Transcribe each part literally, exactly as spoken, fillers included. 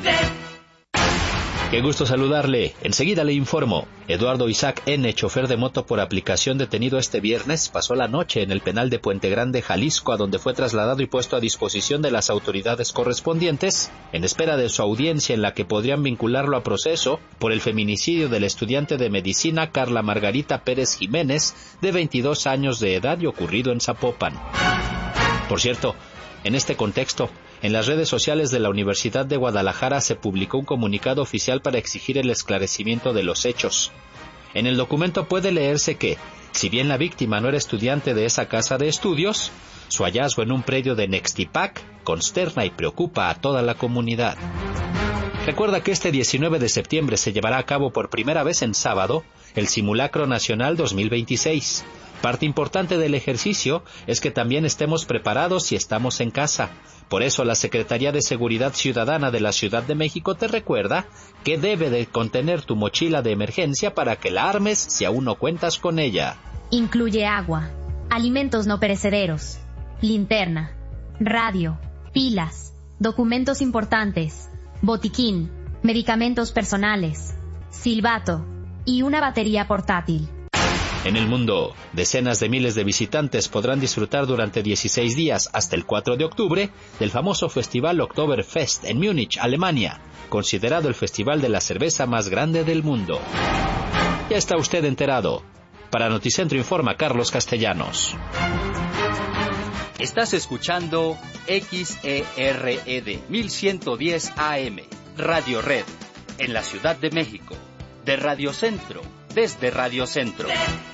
Qué gusto saludarle. Enseguida le informo. Eduardo Isaac N., chofer de moto por aplicación detenido este viernes, pasó la noche en el penal de Puente Grande, Jalisco, a donde fue trasladado y puesto a disposición de las autoridades correspondientes, en espera de su audiencia en la que podrían vincularlo a proceso por el feminicidio del estudiante de medicina Carla Margarita Pérez Jiménez, de veintidós años de edad y ocurrido en Zapopan. Por cierto, en este contexto, en las redes sociales de la Universidad de Guadalajara se publicó un comunicado oficial para exigir el esclarecimiento de los hechos. En el documento puede leerse que, si bien la víctima no era estudiante de esa casa de estudios, su hallazgo en un predio de Nextipac consterna y preocupa a toda la comunidad. Recuerda que este diecinueve de septiembre se llevará a cabo por primera vez en sábado el Simulacro Nacional dos mil veintiséis. Parte importante del ejercicio es que también estemos preparados si estamos en casa. Por eso la Secretaría de Seguridad Ciudadana de la Ciudad de México te recuerda que debe de contener tu mochila de emergencia para que la armes si aún no cuentas con ella. Incluye agua, alimentos no perecederos, linterna, radio, pilas, documentos importantes, botiquín, medicamentos personales, silbato y una batería portátil. En el mundo, decenas de miles de visitantes podrán disfrutar durante dieciséis días hasta el cuatro de octubre del famoso festival Oktoberfest en Múnich, Alemania, considerado el festival de la cerveza más grande del mundo. Ya está usted enterado. Para Noticentro informa Carlos Castellanos. Estás escuchando X E R E D mil ciento diez A M, Radio Red, en la Ciudad de México, de Radio Centro, desde Radio Centro.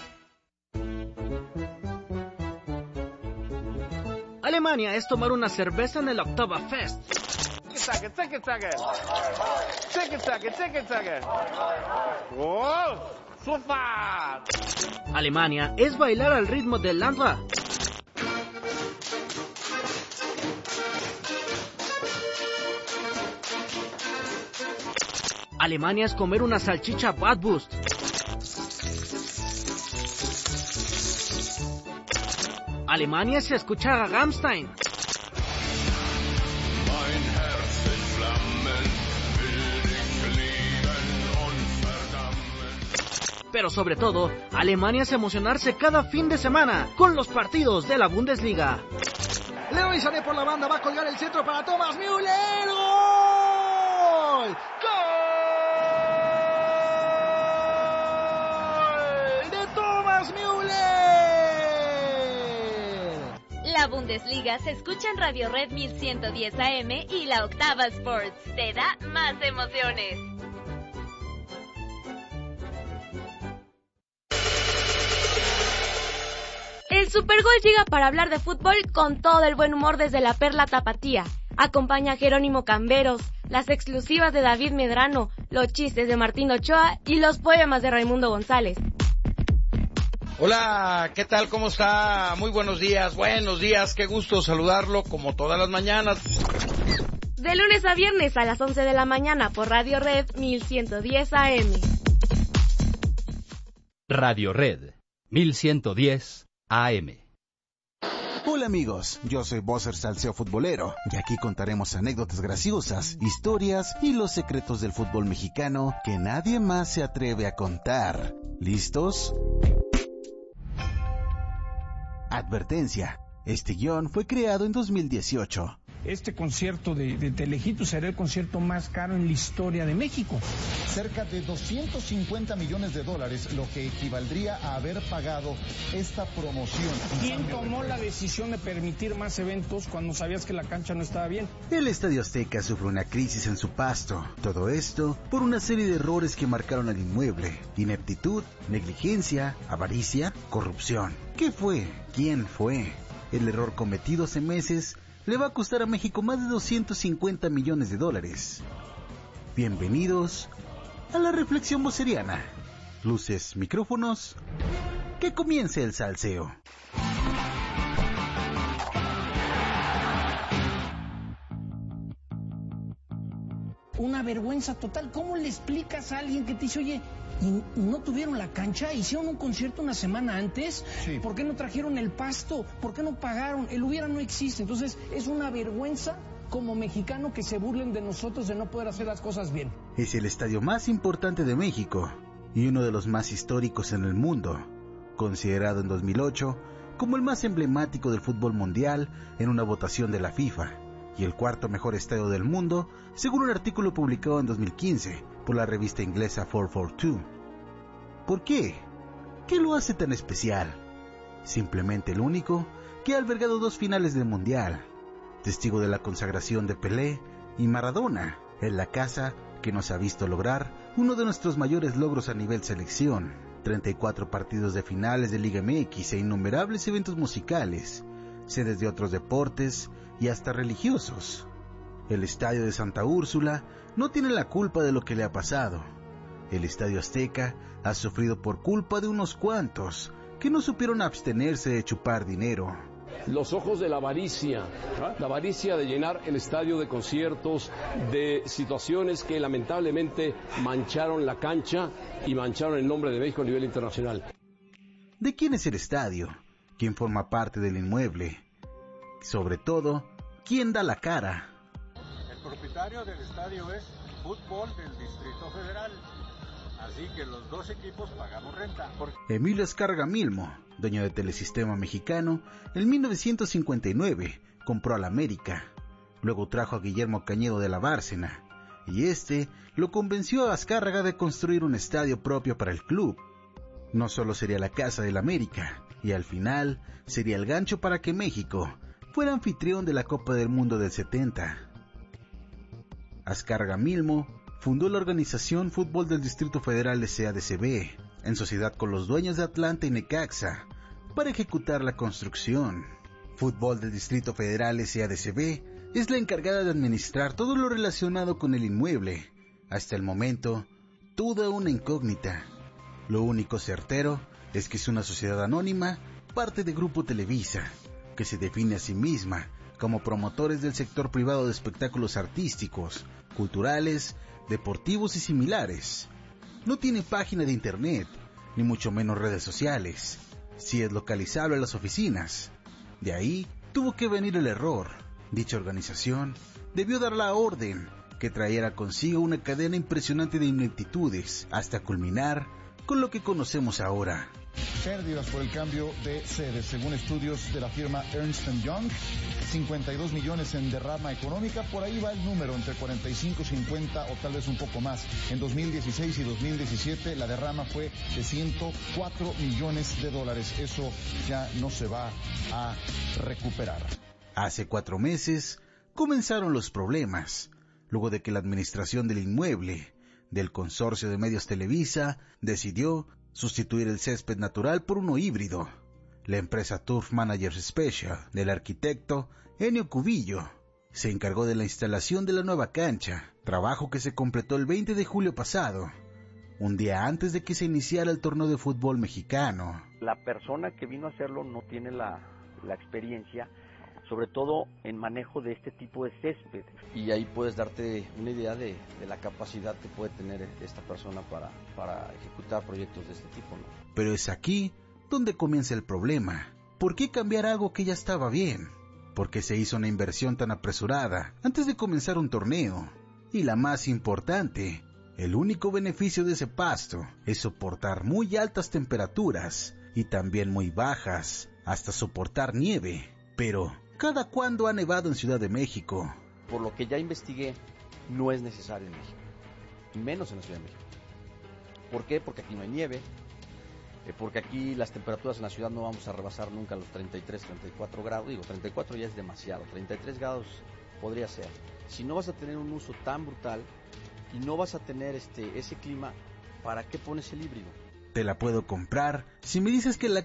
Alemania es tomar una cerveza en el Oktoberfest. Alemania es bailar al ritmo del Landra. Alemania es comer una salchicha Bratwurst. Alemania es escuchar a Rammstein. Pero sobre todo, Alemania es emocionarse cada fin de semana con los partidos de la Bundesliga. Leroy Sané por la banda va a colgar el centro para Thomas Müller. ¡Gol! ¡Gol de Thomas Müller! La Bundesliga se escucha en Radio Red mil ciento diez A M y la Octava Sports te da más emociones. El Supergol llega para hablar de fútbol con todo el buen humor desde la Perla Tapatía. Acompaña a Jerónimo Camberos, las exclusivas de David Medrano, los chistes de Martín Ochoa y los poemas de Raimundo González. Hola, ¿qué tal? ¿Cómo está? Muy buenos días, buenos días, qué gusto saludarlo como todas las mañanas. De lunes a viernes a las once de la mañana por Radio Red mil ciento diez A M. Radio Red mil ciento diez A M. Hola amigos, yo soy Bosser Salseo Futbolero y aquí contaremos anécdotas graciosas, historias y los secretos del fútbol mexicano que nadie más se atreve a contar. ¿Listos? Advertencia, este guión fue creado en dos mil dieciocho. Este concierto de, de Telehit será el concierto más caro en la historia de México. Cerca de doscientos cincuenta millones de dólares, lo que equivaldría a haber pagado esta promoción. ¿Quién tomó la decisión de permitir más eventos cuando sabías que la cancha no estaba bien? El Estadio Azteca sufre una crisis en su pasto. Todo esto por una serie de errores que marcaron al inmueble. Ineptitud, negligencia, avaricia, corrupción. ¿Qué fue? ¿Quién fue? El error cometido hace meses le va a costar a México más de doscientos cincuenta millones de dólares. Bienvenidos a la reflexión voceriana. Luces, micrófonos, que comience el salseo. Una vergüenza total. ¿Cómo le explicas a alguien que te dice, oye, y no tuvieron la cancha, hicieron un concierto una semana antes? Sí. ¿Por qué no trajeron el pasto? ¿Por qué no pagaron? El hubiera no existe. Entonces es una vergüenza como mexicano que se burlen de nosotros de no poder hacer las cosas bien. Es el estadio más importante de México y uno de los más históricos en el mundo, considerado en dos mil ocho como el más emblemático del fútbol mundial en una votación de la FIFA, y el cuarto mejor estadio del mundo, según un artículo publicado en dos mil quince por la revista inglesa cuatrocientos cuarenta y dos. ¿Por qué? ¿Qué lo hace tan especial? Simplemente el único que ha albergado dos finales del mundial, testigo de la consagración de Pelé y Maradona, en la casa que nos ha visto lograr uno de nuestros mayores logros a nivel selección, treinta y cuatro partidos de finales de Liga M X e innumerables eventos musicales, sedes de otros deportes y hasta religiosos. El estadio de Santa Úrsula no tiene la culpa de lo que le ha pasado. El estadio Azteca ha sufrido por culpa de unos cuantos que no supieron abstenerse de chupar dinero. Los ojos de la avaricia, ¿eh? La avaricia de llenar el estadio de conciertos, de situaciones que lamentablemente mancharon la cancha y mancharon el nombre de México a nivel internacional. ¿De quién es el estadio? ¿Quién forma parte del inmueble? Sobre todo, ¿quién da la cara? El propietario del estadio es Fútbol del Distrito Federal. Así que los dos equipos pagamos renta. Por... Emilio Azcárraga Milmo, dueño de Telesistema Mexicano, en mil novecientos cincuenta y nueve compró al América. Luego trajo a Guillermo Cañedo de la Bárcena, y este lo convenció a Azcárraga de construir un estadio propio para el club. No solo sería la casa del América, y al final sería el gancho para que México fuera anfitrión de la Copa del Mundo del setenta. Azcárraga Milmo fundó la organización Fútbol del Distrito Federal S A D C B, en sociedad con los dueños de Atlanta y Necaxa, para ejecutar la construcción. Fútbol del Distrito Federal S A D C B es la encargada de administrar todo lo relacionado con el inmueble. Hasta el momento, toda una incógnita. Lo único certero es que es una sociedad anónima, parte de Grupo Televisa, que se define a sí misma como promotores del sector privado de espectáculos artísticos, culturales, deportivos y similares. No tiene página de internet, ni mucho menos redes sociales. Sí es localizable a las oficinas. De ahí tuvo que venir el error. Dicha organización debió dar la orden que trajera consigo una cadena impresionante de ineptitudes, hasta culminar con lo que conocemos ahora. Pérdidas por el cambio de sede. Según estudios de la firma Ernst and Young, cincuenta y dos millones en derrama económica, por ahí va el número, entre cuarenta y cinco, cincuenta o tal vez un poco más. En dos mil dieciséis y dos mil diecisiete la derrama fue de ciento cuatro millones de dólares. Eso ya no se va a recuperar. Hace cuatro meses comenzaron los problemas, luego de que la administración del inmueble del consorcio de medios Televisa decidió sustituir el césped natural por uno híbrido. La empresa Turf Managers Special del arquitecto Ennio Cubillo se encargó de la instalación de la nueva cancha, trabajo que se completó el veinte de julio pasado, un día antes de que se iniciara el torneo de fútbol mexicano. La persona que vino a hacerlo no tiene la, la experiencia, sobre todo en manejo de este tipo de césped. Y ahí puedes darte una idea de, de la capacidad que puede tener esta persona para, para ejecutar proyectos de este tipo, ¿no? Pero es aquí donde comienza el problema. ¿Por qué cambiar algo que ya estaba bien? ¿Por qué se hizo una inversión tan apresurada antes de comenzar un torneo? Y la más importante, el único beneficio de ese pasto es soportar muy altas temperaturas y también muy bajas, hasta soportar nieve. Pero ¿cada cuándo ha nevado en Ciudad de México? Por lo que ya investigué, no es necesario en México, menos en la Ciudad de México. ¿Por qué? Porque aquí no hay nieve, eh, porque aquí las temperaturas en la ciudad no vamos a rebasar nunca los treinta y tres, treinta y cuatro grados. Digo, treinta y cuatro ya es demasiado, treinta y tres grados podría ser. Si no vas a tener un uso tan brutal y no vas a tener este ese clima, ¿para qué pones el híbrido? Te la puedo comprar si me dices que la